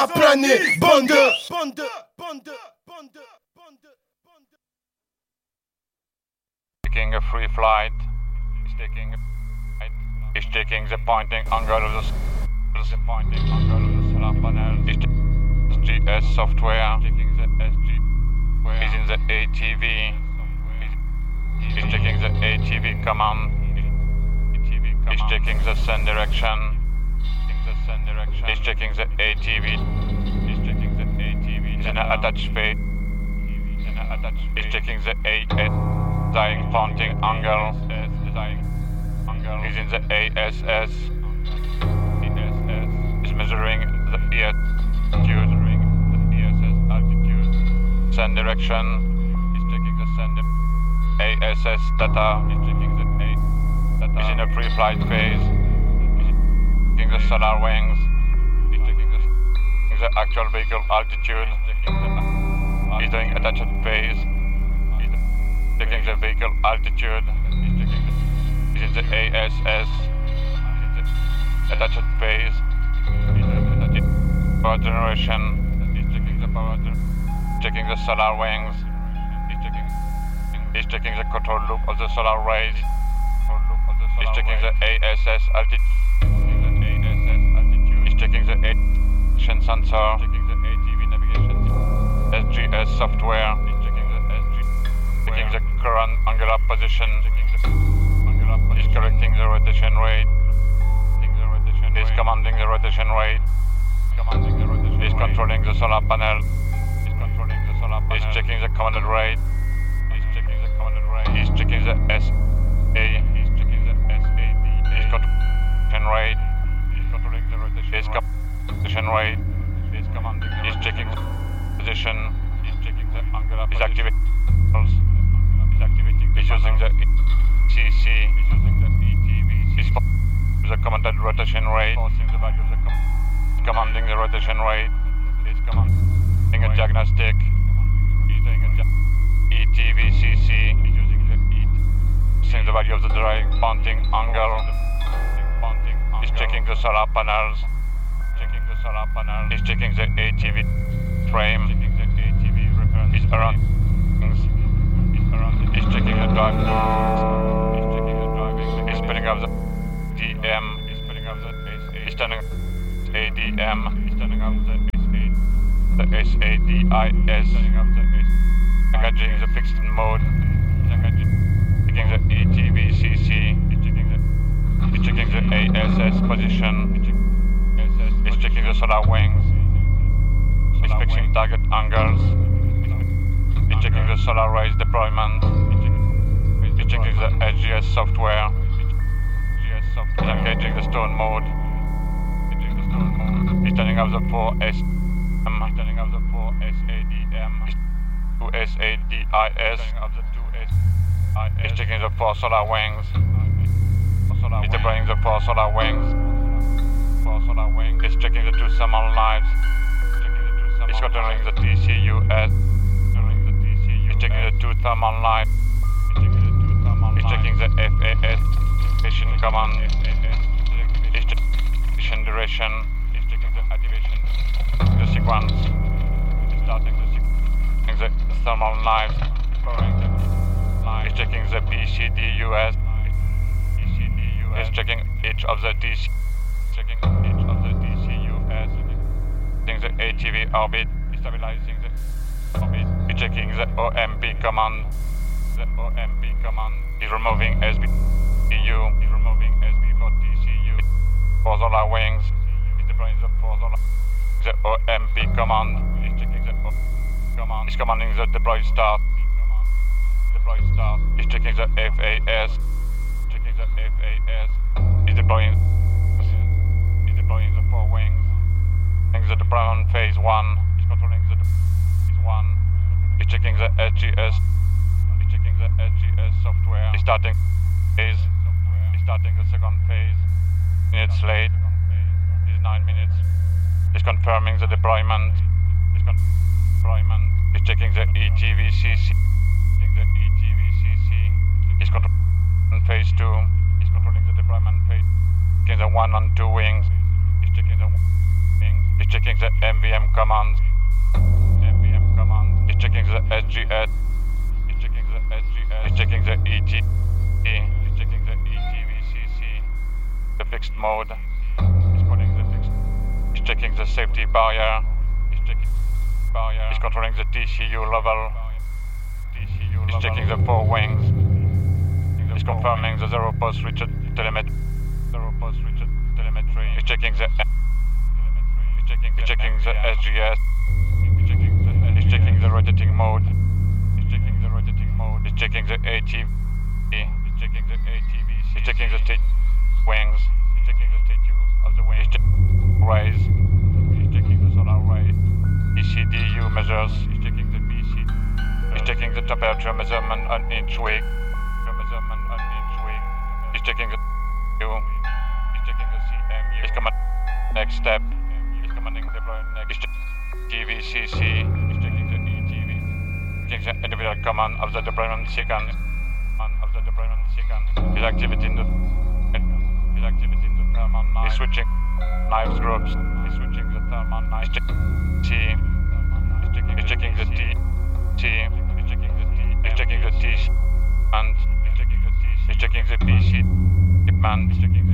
à planer, bande. Taking a free flight. He's taking the pointing angle of the pointing angle of the solar panel. He's GS software. He's in the ATV. He's taking the ATV command. He's taking the sun direction. He's checking the ATV. He's in an attached phase. He's checking the AS pointing angle. He's in the ASS. He's measuring the altitude. Sun direction. He's checking the sun ASS data. He's checking the data. He's in a pre-flight phase. He's checking the solar wings. He's checking the actual vehicle altitude. He's doing attached phase. He's checking the vehicle altitude. He's in the ASS. Attached phase. Power generation. He's checking the power. Checking the solar wings. He's checking the control loop of the solar rays. He's checking the ASS altitude. He's checking the action sensor. Checking the ATV navigation. SGS software. He's checking the current angular position. He's correcting the rotation rate. He's commanding the rotation rate. He's controlling the solar panel. He's checking the commanded rate. He's checking the SA. He's checking the SAD. He's controlling rate. He's controlling the rotation. He's rotation rate. He's commanding. He's checking the position. He's checking the angular. He's activating. He's using the CC. He's using the ETV. He's the commanded rotation rate. He's commanding the rotation rate. He's commanding a diagnostic. He's doing a ETV CC. He's using the seeing the value of the dry pointing angle. He's checking the solar panels. He's checking the ATV frame. He's around. He's checking the drive. He's putting up the DM. He's turning ADM. He's turning up the SADIS. Engaging the fixed mode. Checking the ETVCC. He's checking the ASS position. He's checking the solar wings. He's fixing target angles. He's checking the solar rays deployment. He's checking the SGS software. He's engaging the stone mode. He's turning off the 4S. He's turning off the 4SADM. 2SADIS. He's checking the 4 solar wings. He's deploying the 4 solar wings. He's checking the 2 thermal lives. He's controlling the TCUS. He's checking the 2 thermal lives. He's checking the FAS station command. He's checking duration. He's checking the activation. The sequence. He's starting the thermal lives. He's checking the BCDUS. He's checking each of the TCUS. Checking the ATV orbit. He's stabilizing the orbit. He's checking the OMP command. He's removing SBU. He's removing SB for TCU. 4 solar wings. He's deploying the 4 solar. The OMP command. He's checking the command. He's commanding the deploy start. He's checking the FAS. He's deploying the 4 wings. Checking the deployment phase 1. He's controlling the phase 1. He's checking the SGS. Software. He's starting phase. He's starting the second phase. Minutes late. He's 9 minutes. He's confirming the deployment. He's checking the ETVCC. He's controlling phase 2. He's controlling the deployment phase. Checking the 1 and 2 wings. He's checking the wing. He's checking the MVM commands. MVM commands. He's checking the SGS. He's checking the SGS. He's checking the ET. He's checking the ETVCC. The fixed mode. He's calling the fixed. He's checking the safety barrier. He's checking barrier. He's controlling the TCU level. He's checking the 4 wings. He's confirming the 0 post reached telemetry. 0 post reached telemetry. He's checking the He's checking the SGS. He's checking the rotating mode. He's checking the rotating mode. He's checking the ATV. He's checking the ATVC. He's checking the state wings. He's checking the statue of the wings. He's checking rays. He's checking the solar ray. ECDU measures. He's checking the BC. He's checking the temperature measurement on inch week. He's checking the U. He's checking the CMU. He's commanding next step. He's commanding deploy next. He's checking TVCC. He's checking the ETV. He's checking the individual command of the deployment sequence. His activity in the thermal knife. He's switching knives groups. He's switching the thermal knife. He's checking T. He's checking the T. He's checking the T. He's checking the T. And he's checking the PC equipment. He's checking